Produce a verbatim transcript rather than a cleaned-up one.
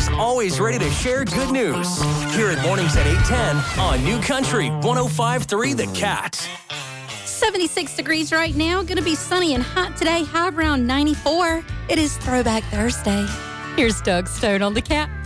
He's always ready to share good news. Hear it mornings at eight ten on New Country one oh five point three The Cat. seventy-six degrees right now. Going to be sunny and hot today. High around ninety-four. It is Throwback Thursday. Here's Doug Stone on The Cat.